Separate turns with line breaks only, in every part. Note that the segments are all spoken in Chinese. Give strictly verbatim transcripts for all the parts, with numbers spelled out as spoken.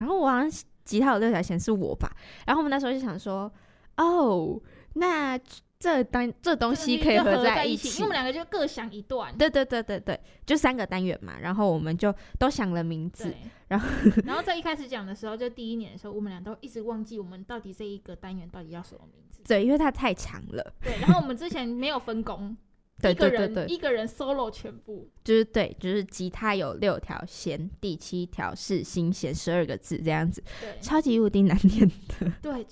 然后我好像吉他有六条弦是我吧，然后我们那时候就想说，哦，那这单这东西可以合在一起，
因为我们两个就各想一段。
对对对对对，就三个单元嘛，然后我们就都想了名字，然后
然后在一开始讲的时候，就第一年的时候，我们俩都一直忘记我们到底这一个单元到底要什么名字。
对，因为它太长了。
对，然后我们之前没有分工。
对对对对，
一个人一个人 solo 全部，
就是对，就是吉他有六条弦，第七条是新弦，十二个字这样子，超级无敌难念的，
对，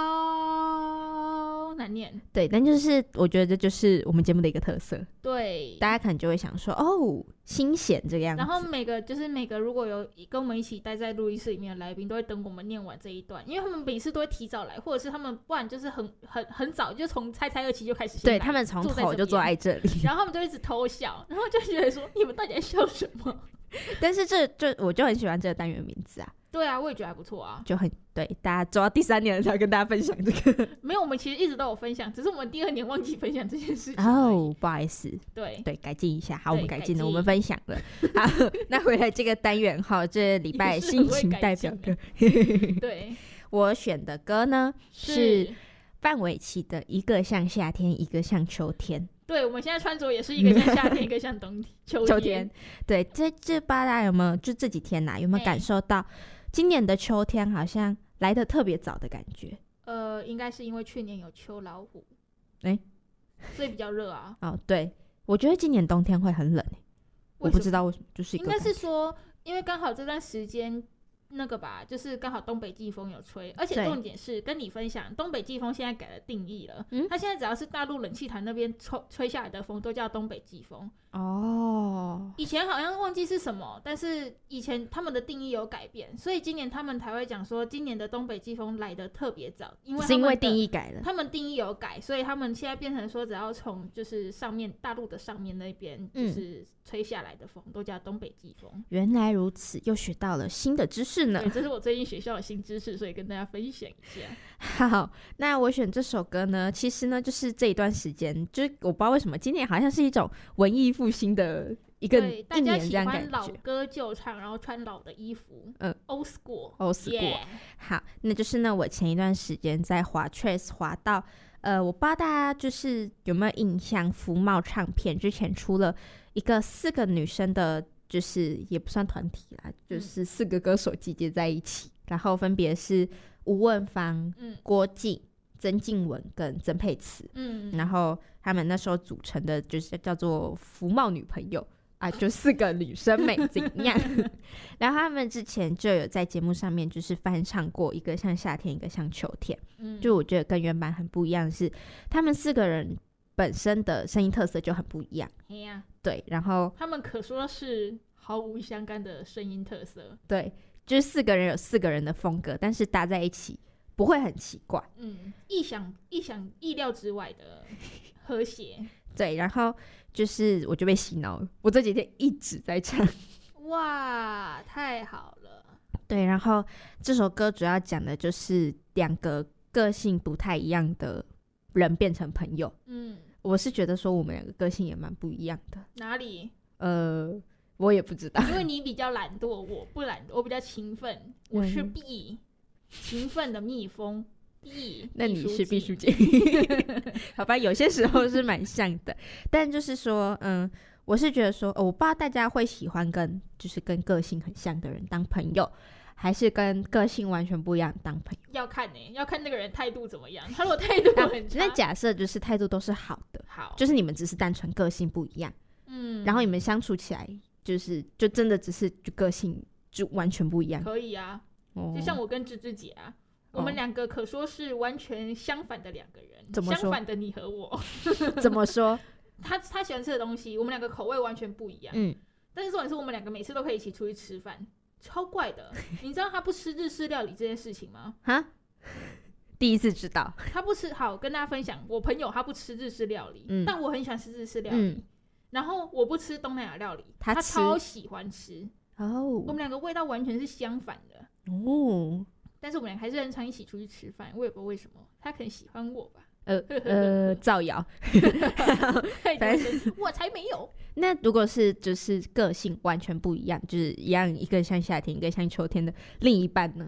超难念，
对，但就是我觉得这就是我们节目的一个特色，
对，
大家可能就会想说，哦，新弦这个样子，
然后每个就是每个如果有跟我们一起待在录音室里面的来宾，都会等我们念完这一段，因为他们每次都会提早来，或者是他们不然就是很很很早就从猜猜二期就开始先来，
对，他们从头就坐在这里，
然后他们就一直偷笑，然后就觉得说你们到底在笑什么？
但是这就我就很喜欢这个单元名字啊。
对啊，我也觉得还不错啊，
就很对，大家走到第三年了才跟大家分享这个。
没有，我们其实一直都有分享，只是我们第二年忘记分享这件事情。
哦，不好意思，
对
对，改进一下。好，我们改进了，我们分享了。好，那回来这个单元哈，这礼拜心情代表歌。
对，
我选的歌呢是范玮琪的《一个像夏天，一个像秋天》。
对，我们现在穿着也是一个像夏天，一个像冬天、秋天。
秋天，对，这这八大有没有？就这几天呐、啊，有没有感受到今年的秋天好像来得特别早的感觉？
呃，应该是因为去年有秋老虎，
哎、欸，
所以比较热啊。
哦，对，我觉得今年冬天会很冷、欸，我不知道为什么，就是一个
应该是说，因为刚好这段时间。那个吧，就是刚好东北季风有吹，而且重点是跟你分享，东北季风现在改了定义了，嗯，它现在只要是大陆冷气团那边吹吹下来的风，都叫东北季风。哦，以前好像忘记是什么，但是以前他们的定义有改变，所以今年他们才会讲说，今年的东北季风来得特别早，因为
是因为定义改了，
他们定义有改，所以他们现在变成说，只要从就是上面大陆的上面那边就是吹下来的风，嗯、都叫东北季风。
原来如此，又学到了新的知识。
对，这是我最近学校的新知识，所以跟大家分享一下。
好，那我选这首歌呢，其实呢，就是这一段时间，就是我不知道为什么今年好像是一种文艺复兴的一个一年这样感觉。
大家喜欢老歌旧唱，然后穿老的衣服，嗯 ，old school，old
school。好，那就是呢，我前一段时间在滑 Trace 滑到，呃，我不知道大家就是有没有印象，福茂唱片之前出了一个四个女生的。就是也不算团体啦，就是四个歌手集结在一起，嗯、然后分别是吴汶芳、嗯、郭静、曾静雯跟曾沛慈，嗯，然后他们那时候组成的就是叫做福茂女朋友啊，就四个女生美怎样？然后他们之前就有在节目上面就是翻唱过一个像夏天，一个像秋天，嗯，就我觉得跟原版很不一样的是，他们四个人本身的声音特色就很不一样，
啊、
对，然后
他们可说是毫无相干的声音特色，
对，就是四个人有四个人的风格，但是搭在一起不会很奇怪，
嗯，意想意想意料之外的和谐，
对，然后就是我就被洗脑了，我这几天一直在唱，
哇，太好了，
对，然后这首歌主要讲的就是两个个性不太一样的人变成朋友，嗯，我是觉得说我们两个个性也蛮不一样的，
哪里？
呃。我也不知道，
因为你比较懒惰，我不懒惰，我比较勤奋。我是 B， 勤奋的蜜蜂 B，
那你是毕书尽，好吧，有些时候是蛮像的，但就是说，嗯，我是觉得说，哦、我不知道大家会喜欢跟就是跟个性很像的人当朋友，还是跟个性完全不一样当朋友？
要看呢、欸，要看那个人态度怎么样。他如果态度很差，
那假设就是态度都是好的，
好，
就是你们只是单纯个性不一样，嗯，然后你们相处起来。就是就真的只是就个性就完全不一样，
可以啊，哦、就像我跟芝芝姐啊，哦、我们两个可说是完全相反的两个人，
怎么说？
相反的你和我，
怎么说？
他他喜欢吃的东西，我们两个口味完全不一样，嗯，但是重点是我们两个每次都可以一起出去吃饭，超怪的。你知道他不吃日式料理这件事情吗？
哈，第一次知道，
他不吃。好，跟大家分享，我朋友他不吃日式料理，嗯、但我很喜欢吃日式料理。嗯，然后我不吃东南亚料理，他, 他超喜欢吃哦。我们两个味道完全是相反的哦，但是我们俩还是很常一起出去吃饭，我也不知道为什么，他可能喜欢我吧。
呃呃，造谣，
反正我才没有。
那如果是就是个性完全不一样，就是一样一个像夏天，一个像秋天的另一半呢？